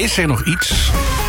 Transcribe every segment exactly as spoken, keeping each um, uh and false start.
is er nog iets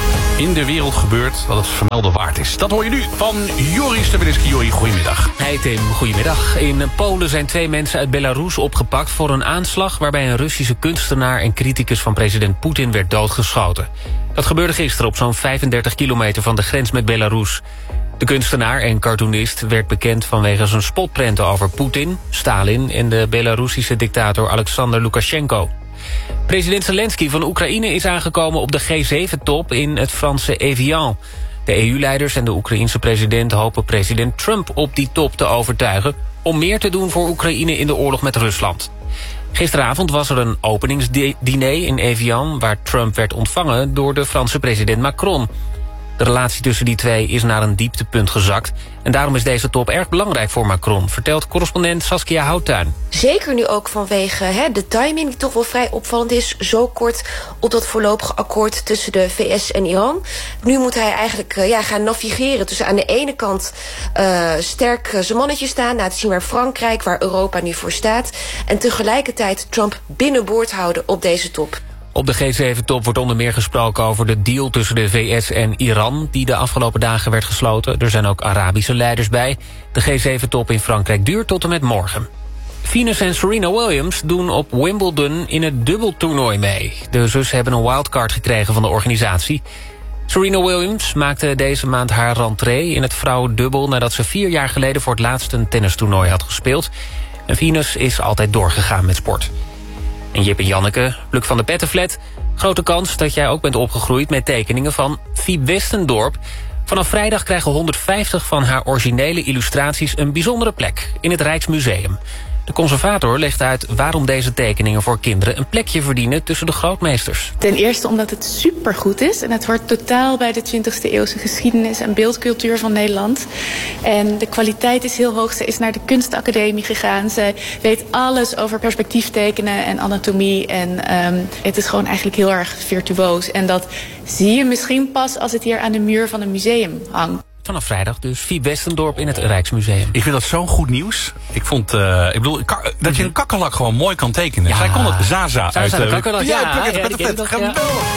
in de wereld gebeurd dat het vermelden waard is? Dat hoor je nu van Joris Stabiliski. Joris, goedemiddag. Hey Tim, goedemiddag. In Polen zijn twee mensen uit Belarus opgepakt voor een aanslag waarbij een Russische kunstenaar en criticus van president Poetin werd doodgeschoten. Dat gebeurde gisteren op zo'n vijfendertig kilometer van de grens met Belarus. De kunstenaar en cartoonist werd bekend vanwege zijn spotprenten over Poetin, Stalin en de Belarusische dictator Alexander Lukashenko. President Zelensky van Oekraïne is aangekomen op de G zeven top in het Franse Evian. De E U-leiders en de Oekraïense president hopen president Trump op die top te overtuigen om meer te doen voor Oekraïne in de oorlog met Rusland. Gisteravond was er een openingsdiner in Evian waar Trump werd ontvangen door de Franse president Macron. De relatie tussen die twee is naar een dieptepunt gezakt. En daarom is deze top erg belangrijk voor Macron, vertelt correspondent Saskia Houttuin. Zeker nu ook vanwege he, de timing die toch wel vrij opvallend is. Zo kort op dat voorlopige akkoord tussen de V S en Iran. Nu moet hij eigenlijk uh, ja, gaan navigeren tussen aan de ene kant uh, sterk uh, zijn mannetje staan, laten zien waar Frankrijk, waar Europa nu voor staat. En tegelijkertijd Trump binnenboord houden op deze top. Op de G zeven top wordt onder meer gesproken over de deal tussen de V S en Iran, die de afgelopen dagen werd gesloten. Er zijn ook Arabische leiders bij. De G zeven top in Frankrijk duurt tot en met morgen. Venus en Serena Williams doen op Wimbledon in het dubbeltoernooi mee. De zussen hebben een wildcard gekregen van de organisatie. Serena Williams maakte deze maand haar rentree in het vrouwendubbel nadat ze vier jaar geleden voor het laatst een tennistoernooi had gespeeld. En Venus is altijd doorgegaan met sport. En Jip en Janneke, Luc van de Pettenflat. Grote kans dat jij ook bent opgegroeid met tekeningen van Fiep Westendorp. Vanaf vrijdag krijgen honderdvijftig van haar originele illustraties een bijzondere plek in het Rijksmuseum. De conservator legt uit waarom deze tekeningen voor kinderen een plekje verdienen tussen de grootmeesters. Ten eerste omdat het supergoed is en het hoort totaal bij de twintigste eeuwse geschiedenis en beeldcultuur van Nederland. En de kwaliteit is heel hoog. Ze is naar de kunstacademie gegaan. Ze weet alles over perspectief tekenen en anatomie. En um, het is gewoon eigenlijk heel erg virtuoos. En dat zie je misschien pas als het hier aan de muur van een museum hangt. Vanaf vrijdag dus Fiep Westendorp in het Rijksmuseum. Ik vind dat zo'n goed nieuws. Ik vond, uh, ik bedoel, ka- dat je een kakkerlak gewoon mooi kan tekenen. Ja. Zij kon het Zaza uit de kakkerlak, ja. ja, ja, ja, ja, ja.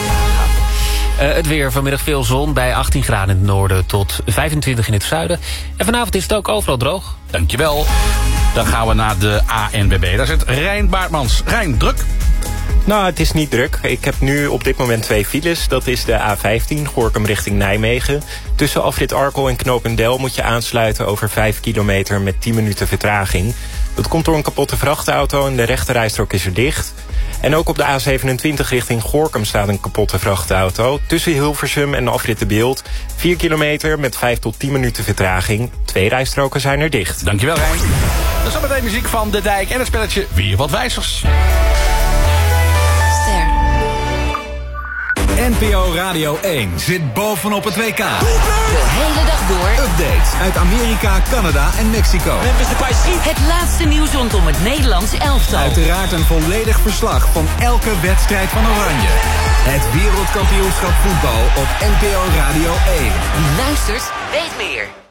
Uh, het weer, vanmiddag veel zon bij achttien graden in het noorden tot vijfentwintig in het zuiden. En vanavond is het ook overal droog. Dankjewel. Dan gaan we naar de A N W B. Daar zit Rijn Baartmans. Rijn, druk. Nou, het is niet druk. Ik heb nu op dit moment twee files. Dat is de A vijftien, Gorinchem richting Nijmegen. Tussen afrit Arkel en Knopendel moet je aansluiten over vijf kilometer met tien minuten vertraging. Dat komt door een kapotte vrachtauto en de rechterrijstrook is er dicht. En ook op de A zevenentwintig richting Gorinchem staat een kapotte vrachtauto. Tussen Hilversum en de afrit De Beeld. vier kilometer met vijf tot tien minuten vertraging. Twee rijstroken zijn er dicht. Dankjewel, Rijn. Dan is meteen muziek van De Dijk en het spelletje Weer Wat Wijzers. N P O Radio één zit bovenop het W K. De hele dag door. Updates uit Amerika, Canada en Mexico. Het laatste nieuws rondom het Nederlands elftal. Uiteraard een volledig verslag van elke wedstrijd van Oranje. Het wereldkampioenschap voetbal op N P O Radio één. Wie luistert, weet meer.